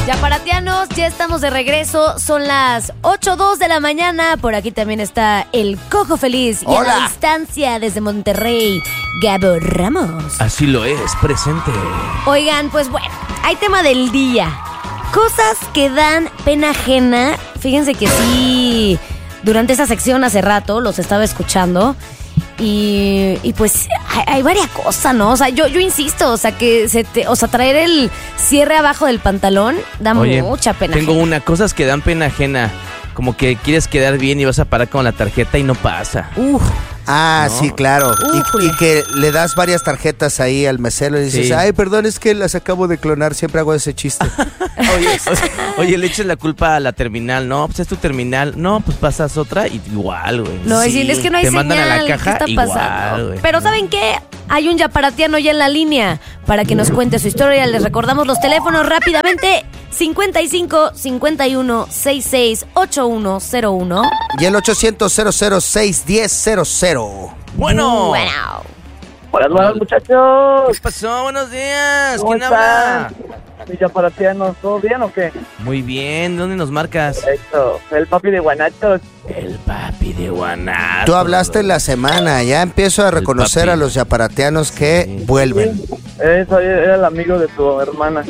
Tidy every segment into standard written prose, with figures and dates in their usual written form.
Yaparatianos, ya estamos de regreso. Son las 8:02 de la mañana. Por aquí también está el Cojo Feliz. Y ¡hola! a la distancia desde Monterrey, Gabo Ramos. Así lo es, presente. Oigan, pues bueno, hay tema del día. Cosas que dan pena ajena. Fíjense que sí, durante esa sección hace rato los estaba escuchando. Y pues hay varias cosas, ¿no? O sea, yo insisto, o sea, que traer el cierre abajo del pantalón da mucha pena tengo ajena. una, cosas que dan pena ajena. Como que quieres quedar bien y vas a parar con la tarjeta y no pasa. Ah, No. sí, claro. Újule. Y que le das varias tarjetas ahí al mesero y dices, Sí. ay, perdón, es que las acabo de clonar. Siempre hago ese chiste. Oye, le echas la culpa a la terminal. No, pues es tu terminal. No, pues pasas otra y igual, güey. No, Sí, es que no hay te señal. mandan a la caja, ¿Qué está igual, pasando? güey. Pero ¿saben qué? Hay un yaparatiano ya en la línea para que nos cuente su historia. Les recordamos los teléfonos rápidamente. 55 51 66 8101. Y el 800-006-1000. Bueno. Buenas muchachos. ¿Qué pasó? Buenos días. ¿Cómo ¿Quién están? habla? ¿Y yaparatianos, todo bien o qué? Muy bien. ¿Dónde nos marcas? Eso, el papi de Guanatos. El papi de Guanatos. Tú hablaste en la semana. Ya empiezo a reconocer papi. a los yaparatianos que Sí. vuelven. Eso, era el amigo de tu hermana.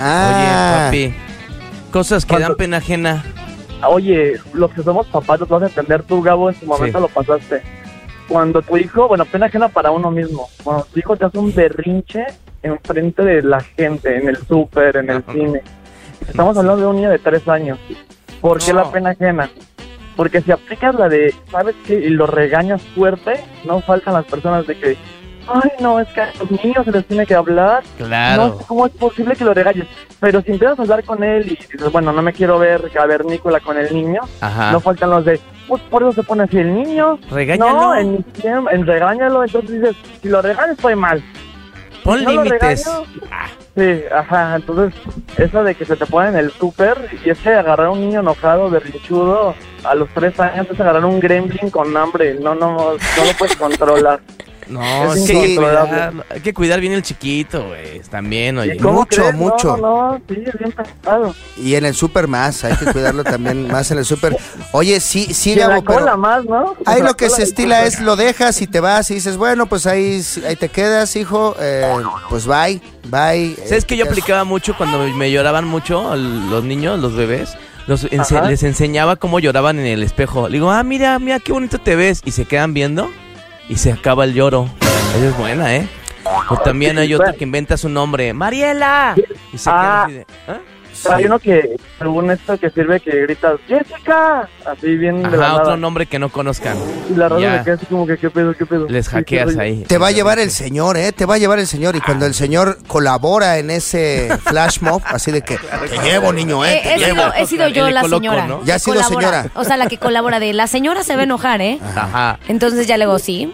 Ah, Oye, papi. Cosas que dan pena ajena. Oye, los que somos papás los vas a entender tú, Gabo, en su momento Sí. lo pasaste. Cuando tu hijo, bueno, pena ajena para uno mismo, cuando tu hijo te hace un berrinche enfrente de la gente, en el súper, en el cine. Estamos hablando de un niño de 3 años. ¿Por qué No. la pena ajena? Porque si aplicas la de, ¿sabes qué? Y lo regañas fuerte, no faltan las personas de que, ay, no, es que a los niños se les tiene que hablar. Claro. No sé cómo es posible que lo regañes. Pero si empiezas a hablar con él y dices, bueno, no me quiero ver cavernícola con el niño, Ajá. no faltan los de, pues por eso se pone así el niño. Regáñalo. No, en regáñalo, entonces dices, si lo regañas estoy mal. Pon no lo límites. regaño. Sí, ajá, entonces eso de que se te pone en el súper y es que agarrar a un niño enojado, berrinchudo, a los 3 años es agarrar un gremlin con hambre, no lo puedes controlar. No, Es es que incontrolable. hay que cuidar bien el chiquito, güey. También, oye. ¿Y cómo Mucho, crees? mucho. No, sí, es bien pesado. y en el súper más. Hay que cuidarlo también más en el súper. Oye, sí, Y en la Gabo, cola pero más, ¿no? ahí En la lo que cola se del estila súper. es lo dejas y te vas y dices, bueno, pues ahí te quedas, hijo. Pues bye. ¿Sabes que yo te quedas. aplicaba mucho cuando me lloraban mucho los niños, los bebés? Ajá. Les enseñaba cómo lloraban en el espejo. Le digo, mira qué bonito te ves. Y se quedan viendo y se acaba el lloro. Esa es buena, ¿eh? O también hay otro que inventa su nombre, Mariela. Y se queda así de, ¿ah? Hay uno que, según esto, que sirve que gritas, ¡Jessica! Así bien de la Ajá, nada. otro nombre que no conozcan. Y la raza Ya. se queda así como que, ¿qué pedo? Les Sí, hackeas qué rollo. ahí. Te va a llevar el señor, te va a llevar el señor. Y cuando el señor colabora en ese flash mob, así de que, te llevo, niño, te llevo. He sido yo El la Ecoloco, señora. ¿no? Ya que has sido colabora. señora. O sea, la que colabora de la señora se va a enojar, ¿eh? Ajá. Entonces ya le digo, sí.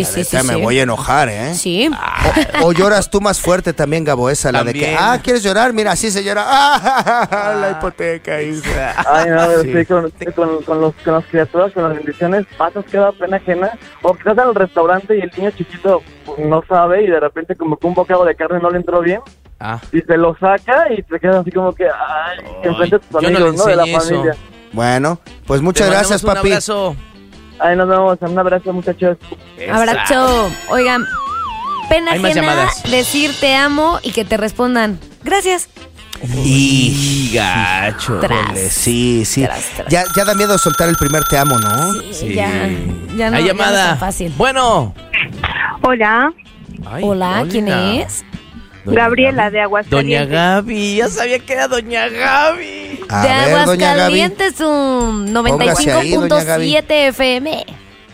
Me voy a enojar, Sí. O lloras tú más fuerte también, Gabo, esa, la de que, También. ¿quieres llorar? Mira, así se llora. La hipoteca, hijo. Ay, no, Sí. sí, con las criaturas, con las bendiciones, pasas que da pena ajena. O que estás en el restaurante y el niño chiquito pues, no sabe y de repente como que un bocado de carne no le entró bien Ah. y se lo saca y te quedas así como que, ay, enfrente de tus yo no amigos, le ¿no? De la enseñé eso. familia. Bueno, pues muchas Te gracias, mandamos papi. Un abrazo. Ay, nos vemos, un abrazo, muchachos. Abrazo. Oigan, pena Hay más ajena llamadas. decir te amo y que te respondan gracias. Y gacho. Tras. sí. Tras. Ya da miedo soltar el primer te amo, ¿no? Sí. Ya no, Hay ya no es llamada. tan fácil. Bueno. Hola, Ay, Hola, ¿quién es? Doña Gabriela Gaby. de Aguascalientes. Doña Gaby, ya sabía que era Doña Gaby. A de ver, doña Gaby. Aguascalientes, un Póngase ahí, doña Gaby. 95.7 FM.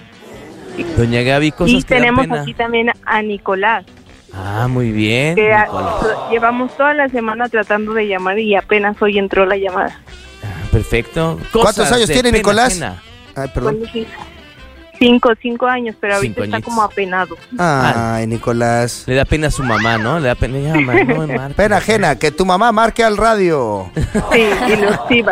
Doña Gaby, cosas Y que dan tenemos pena. aquí también a Nicolás, Ah, muy bien. que Nicolás. llevamos toda la semana tratando de llamar y apenas hoy entró la llamada. Perfecto. ¿Cuántos años de tiene pena Nicolás? ajena. Ay, perdón. ¿Cuándo sí? 5 años, pero ahorita 5 está añitos. como apenado. Ay, Nicolás. Le da pena a su mamá, ¿no? Le da pena. Ya, no me marques. Pena ajena, que tu mamá marque al radio. Sí, y los iba.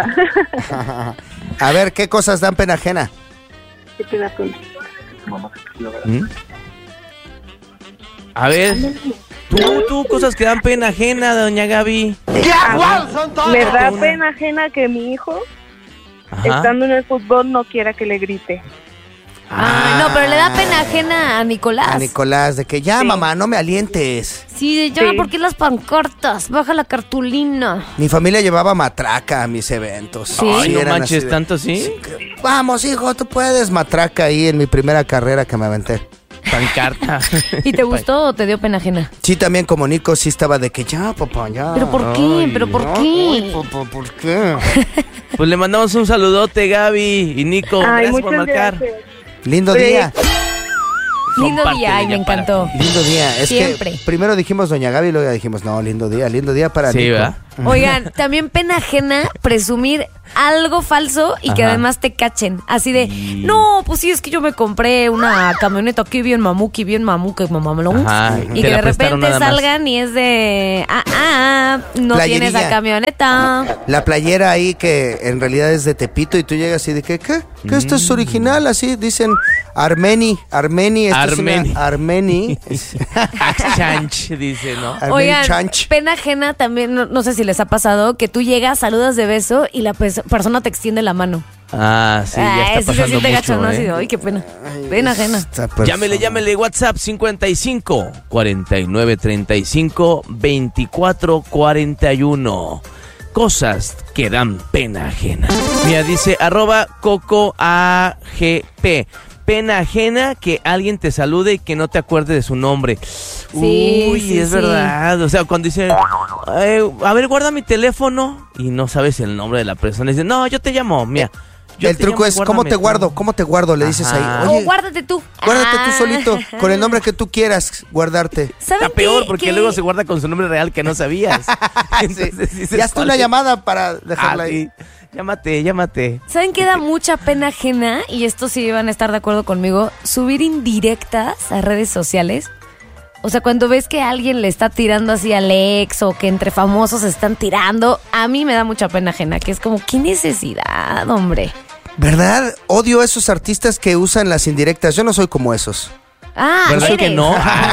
A ver, ¿qué cosas dan pena ajena? ¿Qué te da pena? ¿Mm? A ver, tú, cosas que dan pena ajena, doña Gaby. Me da pena ajena que mi hijo, estando en el fútbol, no quiera que le grite. Ay, no, pero le da pena ajena a Nicolás. A Nicolás, de que ya, mamá, no me alientes. Sí, ya, ¿por qué las pancartas? Baja la cartulina. Mi familia llevaba matraca a mis eventos. Sí. Ay, no eran manches, así de- ¿tanto sí? Sí, vamos, hijo, tú puedes. Matraca ahí en mi primera carrera que me aventé. Pancarta. ¿Y te gustó o te dio pena ajena? Sí, también como Nico sí estaba de que ya, papá, ya. ¿Pero por qué? Ay, ¿Pero por No, qué? uy, papá, ¿por qué? Pues le mandamos un saludote, Gaby y Nico. Ay, Gracias por muchas marcar. gracias. Lindo día. Lindo Comparte día, ay, de me ella para encantó. Lindo día. Es Siempre. que primero dijimos doña Gaby y luego ya dijimos, no, lindo día para Sí, Nico. ¿verdad? Oigan, también pena ajena presumir algo falso y que Ajá. además te cachen. Así de, no, pues sí, es que yo me compré una camioneta aquí bien mamuki, mamalón. Ajá, Y te que la de prestaron repente nada más. salgan y es de, no tienes Playerilla. la camioneta. La playera ahí que en realidad es de Tepito y tú llegas y de que, ¿qué? ¿Qué esto es original? Así dicen Armeni, esto Armeni. es una Armeni. Exchange, dice, ¿no? Armeni Oigan, Chanch. pena ajena también, no sé si les ha pasado, que tú llegas, saludas de beso y la persona te extiende la mano. Ah, sí, ya está eso se pasando siente gacho, mucho, ¿no? Así de, ¿eh? ay, qué pena. Pena ajena. Esta persona. Llámele, WhatsApp 55 49 35 24 41. Cosas que dan pena ajena. Mira, dice @CocoAGP. Pena ajena que alguien te salude y que no te acuerde de su nombre. Sí, Uy, sí, es sí. verdad. O sea, cuando dice, a ver, guarda mi teléfono y no sabes el nombre de la persona. Dice, no, yo te llamo, mira. Yo El te truco llamo, es, ¿cómo guárdame te tú". guardo? ¿Cómo te guardo? Le dices ahí, Ajá. oye, Guárdate tú. guárdate tú Ah. solito, con el nombre que tú quieras guardarte. ¿Saben Está peor qué? porque Que- luego se guarda con su nombre real que no sabías. Entonces, Sí. dices, Ya está una "Vale". llamada para dejarla Ah, ahí. sí. Llámate. ¿Saben qué da mucha pena ajena? Y esto sí van a estar de acuerdo conmigo. Subir indirectas a redes sociales. O sea, cuando ves que alguien le está tirando así al ex o que entre famosos se están tirando, a mí me da mucha pena ajena, que es como, ¿qué necesidad, hombre? ¿Verdad? Odio a esos artistas que usan las indirectas. Yo no soy como esos. Ah, ¿Verdad eres. que no?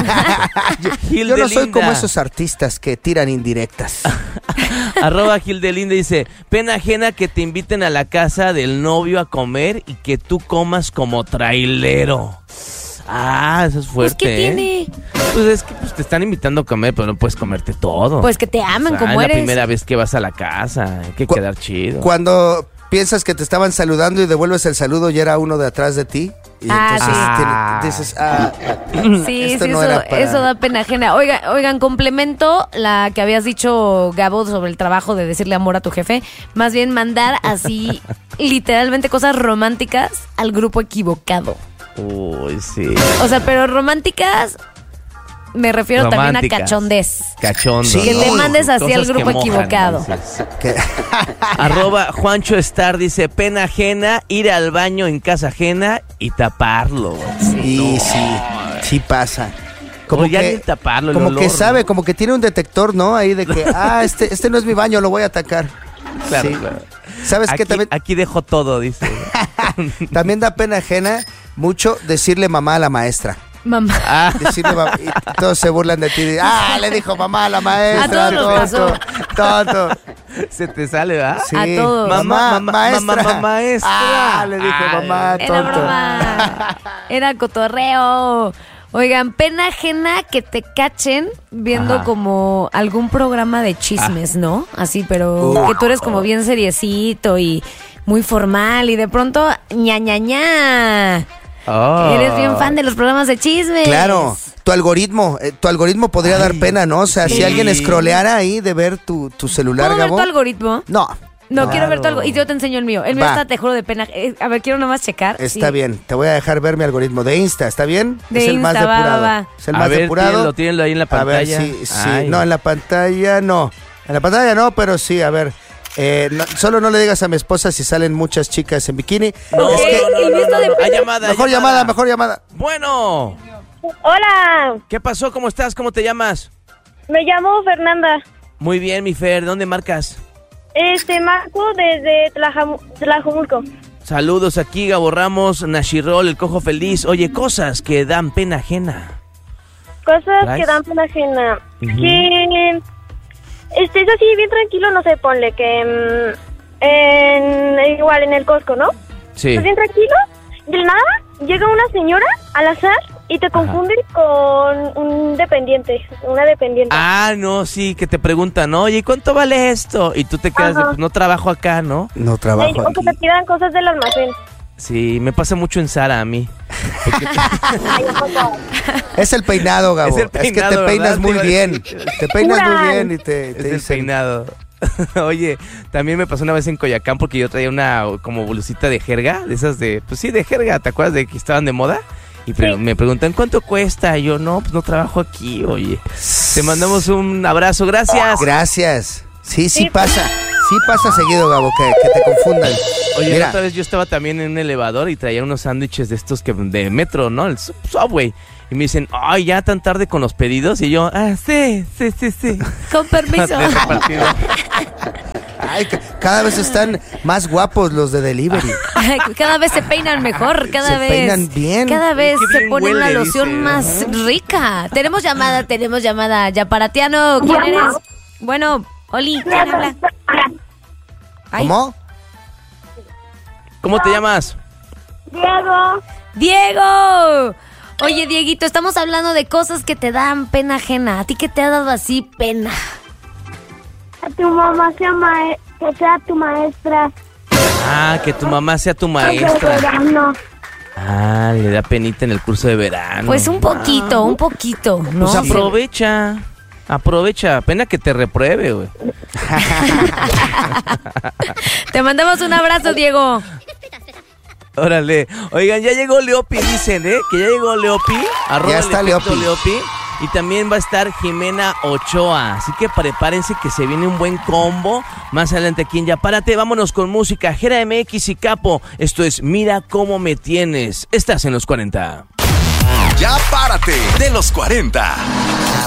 Gil Yo de no soy Linda. como esos artistas que tiran indirectas. @Gil de Linda dice, pena ajena que te inviten a la casa del novio a comer y que tú comas como trailero. Ah, eso es Pues, fuerte. ¿qué ¿eh? tiene? Pues es que te están invitando a comer, pero no puedes comerte todo. Pues que te amen O sea, como es eres. la primera vez que vas a la casa, hay que Cu- quedar chido. Cuando piensas que te estaban saludando y devuelves el saludo y era uno de atrás de ti. Y Ah, entonces sí. dices, Sí, esto sí, no eso, era para- eso da pena ajena. Oigan, complemento la que habías dicho, Gabo, sobre el trabajo de decirle amor a tu jefe. Más bien mandar así, literalmente, cosas románticas al grupo equivocado. Uy, sí. O sea, pero románticas, me refiero también a Románticas. cachondez. Cachondo. Sí. Que te ¿no? mandes así Cosas al grupo que mojan, equivocado. dices. que- @Juancho Star dice, pena ajena, ir al baño en casa ajena y taparlo. sí, sí pasa. Como ya ni taparlo, el como olor, que sabe, ¿no? como que tiene un detector, ¿no? Ahí de que, este no es mi baño, lo voy a atacar. Claro, Sí. claro. ¿Sabes qué? Aquí dejo todo, dice. También da pena ajena mucho decirle mamá a la maestra. Mamá. Ah, Decirle y todos se burlan de ti. Le dijo mamá a la A maestra. todos nos tonto. se te sale, ¿verdad? Sí. A todos. Mamá, maestra. maestra. Le dijo Ay, mamá, Era tonto. broma. Era cotorreo. Oigan, pena ajena que te cachen viendo Ajá. como algún programa de chismes, ¿no? Así, pero que tú eres como bien seriecito y muy formal y de pronto ña. Oh. Eres bien fan de los programas de chismes. Claro, tu algoritmo podría dar pena, ¿no? O sea, sí. si alguien escroleara ahí de ver tu celular, ¿Puedo ver Gabo. tu algoritmo? No. No, quiero ver tu Claro. algoritmo. Y yo te enseño el mío. El mío Va. está, te juro, de pena. A ver, quiero nomás checar. Está Sí. bien, te voy a dejar ver mi algoritmo de Insta, ¿está bien? De es el más Insta, va, depurado. va. Es el A más ver, depurado. tírenlo ahí en la A ver, pantalla. sí. Ay. No, en la pantalla no. En la pantalla no, pero sí, a ver. Solo no le digas a mi esposa si salen muchas chicas en bikini. No, Es que el mío está de Hay llamada. mejor llamada. Bueno, Hola, ¿qué pasó? ¿Cómo estás? ¿Cómo te llamas? me llamo Fernanda. Muy bien, mi Fer. ¿Dónde marcas? Marco desde Tlajomulco. Saludos aquí, Gabo Ramos, Nashirol, el Cojo Feliz. Oye, cosas que dan pena ajena. Cosas que dan pena ajena. Que estés así bien tranquilo, no sé, ponle que igual en el Costco, ¿no? Sí. Estás bien tranquilo, de nada llega una señora al azar y te confunden con una dependiente. Ah, no, sí, que te preguntan, oye, ¿cuánto vale esto? Y tú te quedas de, pues no trabajo acá, ¿no? No trabajo o que te pidan cosas del almacén. Sí, me pasa mucho en Zara a mí. Es el peinado, Gabo. Es que te peinas muy bien. Te peinas muy bien y te es el peinado. Oye, también me pasó una vez en Coyoacán porque yo traía una como blusita de jerga, de esas de, pues sí, de jerga, ¿te acuerdas de que estaban de moda? Y me preguntan, ¿cuánto cuesta? Y yo, no, pues no trabajo aquí, oye. Te mandamos un abrazo, gracias. Gracias. Sí pasa. Sí pasa seguido, Gabo, que te confundan. Oye, mira, otra vez yo estaba también en un elevador y traía unos sándwiches de estos de metro, ¿no? El Subway. Y me dicen, ay, ya tan tarde con los pedidos. Y yo, sí. Con permiso. Ay, cada vez están más guapos los de delivery. Cada vez se peinan mejor, cada vez. Se peinan bien. Cada vez se ponen la loción más rica. Tenemos llamada. Yaparatiano, ¿quién eres? Bueno, Oli, ¿quién habla? ¿Cómo? ¿Cómo te llamas? ¡Diego! Oye, Dieguito, estamos hablando de cosas que te dan pena ajena. ¿A ti qué te ha dado así pena? A tu mamá que sea tu maestra. Ah, que tu mamá sea tu maestra. Ah, le da penita en el curso de verano. Pues un poquito, ¿no? Pues aprovecha, pena que te repruebe, güey. Te mandamos un abrazo, Diego. Órale. Oigan, ya llegó Leopi, dicen, que ya llegó Leopi. Ya está Leopi. Y también va a estar Jimena Ochoa. Así que prepárense que se viene un buen combo. Más adelante aquí en Ya Párate. Vámonos con música. Jera MX y Capo. Esto es Mira Cómo Me Tienes. Estás en los 40. Ya Párate de los 40.